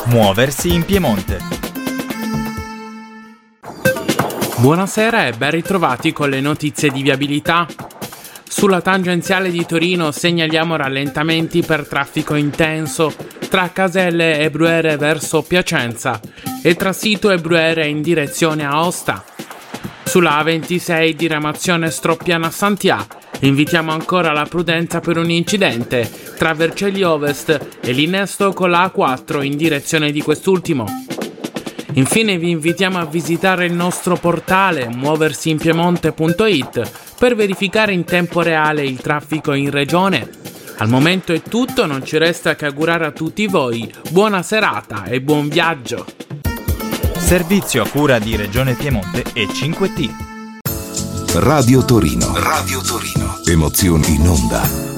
Muoversi in Piemonte. Buonasera e ben ritrovati con le notizie di viabilità. Sulla tangenziale di Torino segnaliamo rallentamenti per traffico intenso tra Caselle e Bruyere verso Piacenza e tra Sito e Bruyere in direzione Aosta. Sulla A26 diramazione Stroppiana-Sant'Ia invitiamo ancora la prudenza per un incidente tra Vercelli Ovest e l'innesto con la A4 in direzione di quest'ultimo. Infine vi invitiamo a visitare il nostro portale muoversiinpiemonte.it per verificare in tempo reale il traffico in regione. Al momento è tutto, non ci resta che augurare a tutti voi buona serata e buon viaggio. Servizio a cura di Regione Piemonte e 5T. Radio Torino. Radio Torino. Emozioni in onda.